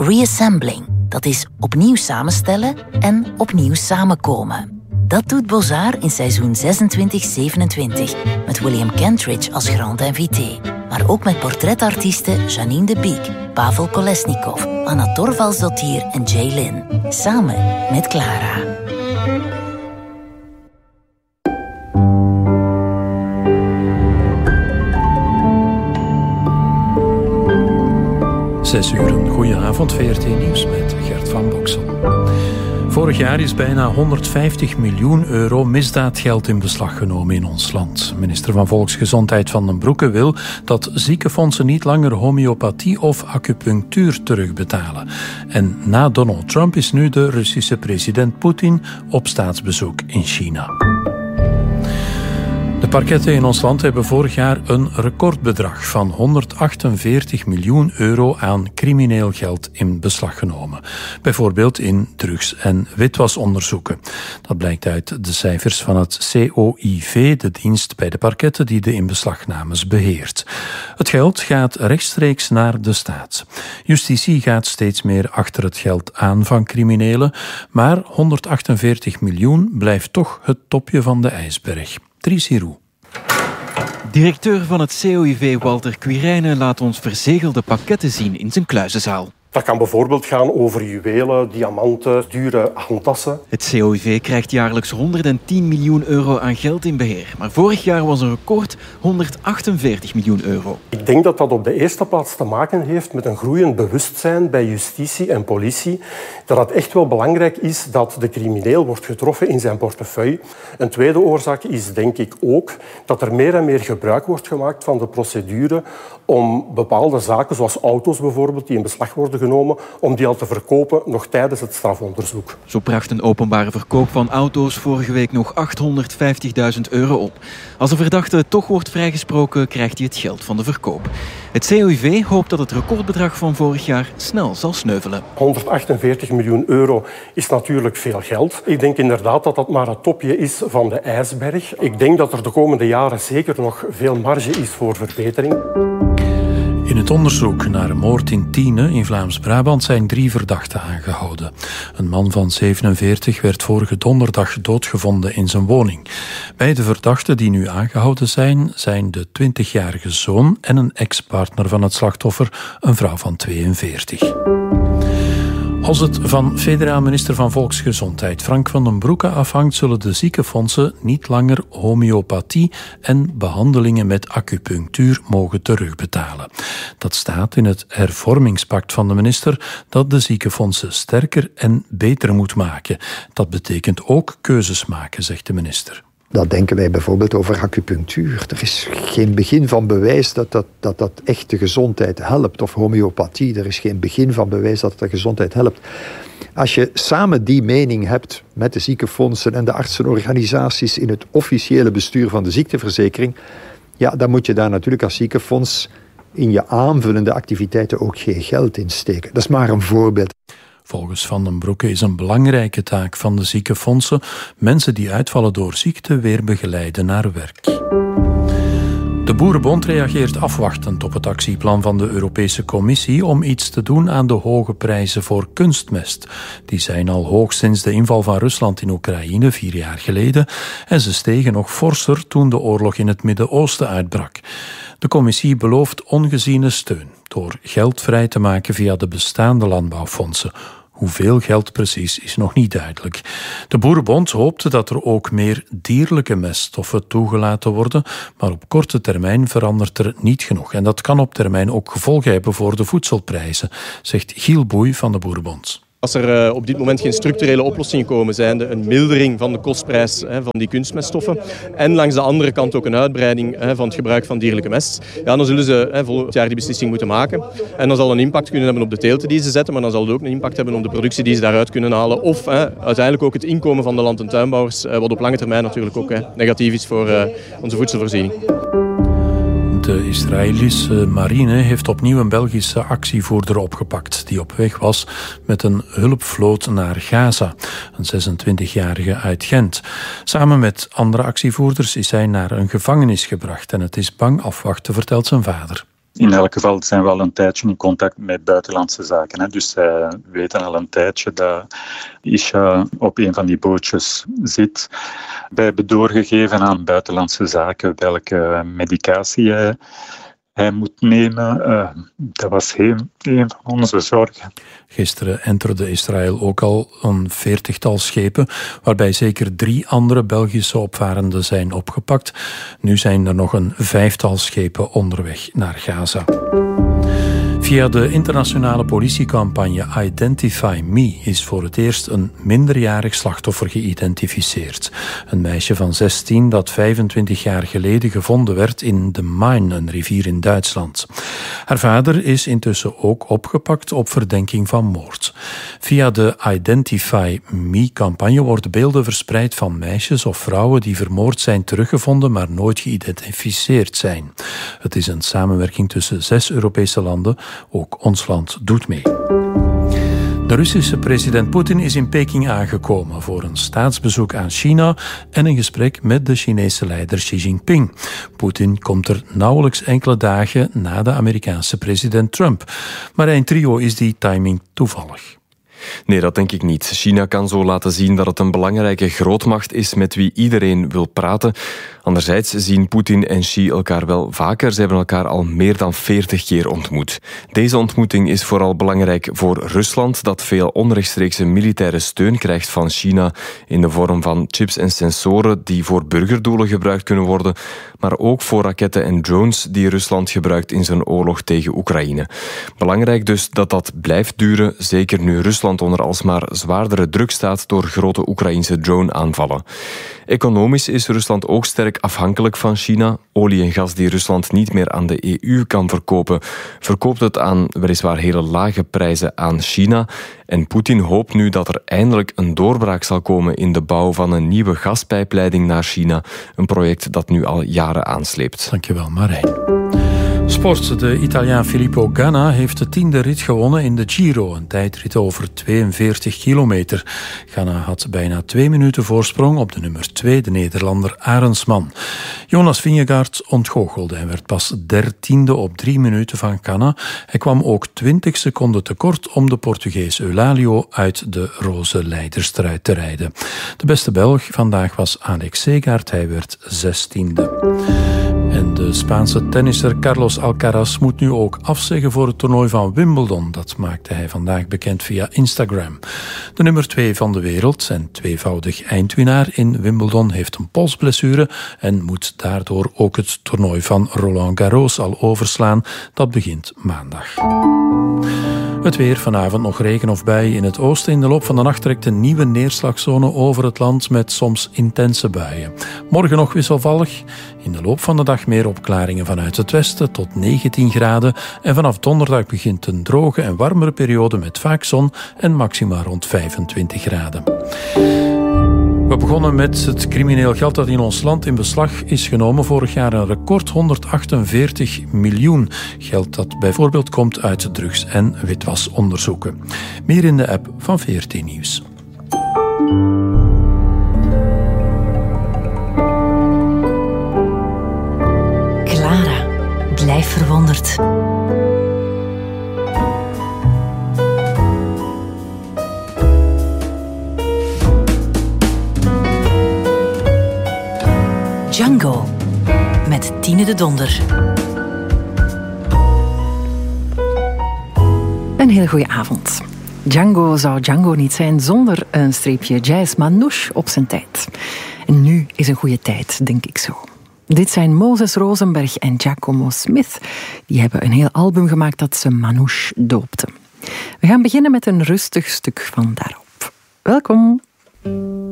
reassembling. Dat is opnieuw samenstellen en opnieuw samenkomen. Dat doet Bozar in seizoen 26-27, met William Kentridge als grand invité. Maar ook met portretartiesten Janine de Beek, Pavel Kolesnikov, Anna Torvaldsdottir en Jay Lin. Samen met Clara. Goedenavond, VRT Nieuws met Gert van Boksel. Vorig jaar is bijna 150 miljoen euro misdaadgeld in beslag genomen in ons land. Minister van Volksgezondheid Van den Broeke wil dat ziekenfondsen niet langer homeopathie of acupunctuur terugbetalen. En na Donald Trump is nu de Russische president Poetin op staatsbezoek in China. De parketten in ons land hebben vorig jaar een recordbedrag van 148 miljoen euro aan crimineel geld in beslag genomen. Bijvoorbeeld in drugs- en witwasonderzoeken. Dat blijkt uit de cijfers van het COIV, de dienst bij de parketten die de inbeslagnames beheert. Het geld gaat rechtstreeks naar de staat. Justitie gaat steeds meer achter het geld aan van criminelen, maar 148 miljoen blijft toch het topje van de ijsberg. Dries Hiroux. Directeur van het COIV Walter Quirijnen laat ons verzegelde pakketten zien in zijn kluizenzaal. Dat kan bijvoorbeeld gaan over juwelen, diamanten, dure handtassen. Het COIV krijgt jaarlijks 110 miljoen euro aan geld in beheer. Maar vorig jaar was een record 148 miljoen euro. Ik denk dat dat op de eerste plaats te maken heeft met een groeiend bewustzijn bij justitie en politie. Dat het echt wel belangrijk is dat de crimineel wordt getroffen in zijn portefeuille. Een tweede oorzaak is denk ik ook dat er meer en meer gebruik wordt gemaakt van de procedure om bepaalde zaken, zoals auto's bijvoorbeeld, die in beslag worden genomen, om die al te verkopen nog tijdens het strafonderzoek. Zo bracht een openbare verkoop van auto's vorige week nog 850.000 euro op. Als de verdachte toch wordt vrijgesproken, krijgt hij het geld van de verkoop. Het COIV hoopt dat het recordbedrag van vorig jaar snel zal sneuvelen. 148 miljoen euro is natuurlijk veel geld. Ik denk inderdaad dat dat maar het topje is van de ijsberg. Ik denk dat er de komende jaren zeker nog veel marge is voor verbetering. In het onderzoek naar een moord in Tiene in Vlaams-Brabant zijn 3 verdachten aangehouden. Een man van 47 werd vorige donderdag doodgevonden in zijn woning. Beide verdachten die nu aangehouden zijn de 20-jarige zoon en een ex-partner van het slachtoffer, een vrouw van 42. Als het van federaal minister van Volksgezondheid Frank van den Broeke afhangt, zullen de ziekenfondsen niet langer homeopathie en behandelingen met acupunctuur mogen terugbetalen. Dat staat in het hervormingspact van de minister dat de ziekenfondsen sterker en beter moet maken. Dat betekent ook keuzes maken, zegt de minister. Dat denken wij bijvoorbeeld over acupunctuur. Er is geen begin van bewijs dat echt de gezondheid helpt. Of homeopathie, er is geen begin van bewijs dat de gezondheid helpt. Als je samen die mening hebt met de ziekenfondsen en de artsenorganisaties in het officiële bestuur van de ziekteverzekering, ja, dan moet je daar natuurlijk als ziekenfonds in je aanvullende activiteiten ook geen geld in steken. Dat is maar een voorbeeld. Volgens Van den Broeke is een belangrijke taak van de ziekenfondsen mensen die uitvallen door ziekte weer begeleiden naar werk. De Boerenbond reageert afwachtend op het actieplan van de Europese Commissie om iets te doen aan de hoge prijzen voor kunstmest. Die zijn al hoog sinds de inval van Rusland in Oekraïne 4 jaar geleden en ze stegen nog forser toen de oorlog in het Midden-Oosten uitbrak. De commissie belooft ongeziene steun door geld vrij te maken via de bestaande landbouwfondsen. Hoeveel geld precies is nog niet duidelijk. De Boerenbond hoopte dat er ook meer dierlijke meststoffen toegelaten worden, maar op korte termijn verandert er niet genoeg. En dat kan op termijn ook gevolgen hebben voor de voedselprijzen, zegt Giel Boei van de Boerenbond. Als er op dit moment geen structurele oplossingen komen, zijnde een mildering van de kostprijs van die kunstmeststoffen en langs de andere kant ook een uitbreiding van het gebruik van dierlijke mest, ja, dan zullen ze volgend jaar die beslissing moeten maken. En dan zal een impact kunnen hebben op de teelten die ze zetten, maar dan zal het ook een impact hebben op de productie die ze daaruit kunnen halen. Of uiteindelijk ook het inkomen van de land- en tuinbouwers, wat op lange termijn natuurlijk ook negatief is voor onze voedselvoorziening. De Israëlische marine heeft opnieuw een Belgische actievoerder opgepakt die op weg was met een hulpvloot naar Gaza, een 26-jarige uit Gent. Samen met andere actievoerders is hij naar een gevangenis gebracht en het is bang afwachten, vertelt zijn vader. In elk geval zijn we al een tijdje in contact met buitenlandse zaken. Hè. Dus zij weten al een tijdje dat Isha op een van die bootjes zit. Wij hebben doorgegeven aan buitenlandse zaken welke medicatie hij moet nemen. Dat was een van onze zorgen. Gisteren enterde Israël ook al een 40-tal schepen, waarbij zeker 3 andere Belgische opvarenden zijn opgepakt. Nu zijn er nog een 5-tal schepen onderweg naar Gaza. Via de internationale politiecampagne Identify Me is voor het eerst een minderjarig slachtoffer geïdentificeerd. Een meisje van 16 dat 25 jaar geleden gevonden werd in de Main, een rivier in Duitsland. Haar vader is intussen ook opgepakt op verdenking van moord. Via de Identify Me-campagne worden beelden verspreid van meisjes of vrouwen die vermoord zijn teruggevonden, maar nooit geïdentificeerd zijn. Het is een samenwerking tussen 6 Europese landen. Ook ons land doet mee. De Russische president Poetin is in Peking aangekomen voor een staatsbezoek aan China en een gesprek met de Chinese leider Xi Jinping. Poetin komt er nauwelijks enkele dagen na de Amerikaanse president Trump. Maar in trio is die timing toevallig. Nee, dat denk ik niet. China kan zo laten zien dat het een belangrijke grootmacht is met wie iedereen wil praten. Anderzijds zien Poetin en Xi elkaar wel vaker. Ze hebben elkaar al meer dan 40 keer ontmoet. Deze ontmoeting is vooral belangrijk voor Rusland, dat veel onrechtstreekse militaire steun krijgt van China in de vorm van chips en sensoren die voor burgerdoelen gebruikt kunnen worden, maar ook voor raketten en drones die Rusland gebruikt in zijn oorlog tegen Oekraïne. Belangrijk dus dat dat blijft duren, zeker nu Rusland onder alsmaar zwaardere druk staat door grote Oekraïnse drone-aanvallen. Economisch is Rusland ook sterk afhankelijk van China. Olie en gas die Rusland niet meer aan de EU kan verkopen, verkoopt het aan weliswaar hele lage prijzen aan China. En Poetin hoopt nu dat er eindelijk een doorbraak zal komen in de bouw van een nieuwe gaspijpleiding naar China. Een project dat nu al jaren aansleept. Dankjewel, Marijn. Sport. De Italiaan Filippo Ganna heeft de 10e rit gewonnen in de Giro, een tijdrit over 42 kilometer. Ganna had bijna 2 minuten voorsprong op de nummer 2, de Nederlander Arendsman. Jonas Vingegaard ontgoochelde en werd pas 13e op 3 minuten van Ganna. Hij kwam ook 20 seconden tekort om de Portugees Eulalio uit de roze leiderstruit te rijden. De beste Belg vandaag was Alex Segaard, hij werd 16e. En de Spaanse tennisser Carlos Alcaraz moet nu ook afzeggen voor het toernooi van Wimbledon. Dat maakte hij vandaag bekend via Instagram. De nummer 2 van de wereld en tweevoudig eindwinnaar in Wimbledon heeft een polsblessure en moet daardoor ook het toernooi van Roland Garros al overslaan. Dat begint maandag. Het weer, vanavond nog regen of buien in het oosten. In de loop van de nacht trekt een nieuwe neerslagzone over het land met soms intense buien. Morgen nog wisselvallig. In de loop van de dag meer opklaringen vanuit het westen tot 19 graden. En vanaf donderdag begint een droge en warmere periode met vaak zon en maxima rond 25 graden. We begonnen met het crimineel geld dat in ons land in beslag is genomen. Vorig jaar een record 148 miljoen. Geld dat bijvoorbeeld komt uit drugs- en witwasonderzoeken. Meer in de app van VRT Nieuws. Clara, blijf verwonderd. Django met Tine de Donder. Een hele goede avond. Django zou Django niet zijn zonder een streepje jazz manouche op zijn tijd. En nu is een goede tijd, denk ik zo. Dit zijn Moses Rosenberg en Giacomo Smith. Die hebben een heel album gemaakt dat ze manouche doopten. We gaan beginnen met een rustig stuk van daarop. Welkom.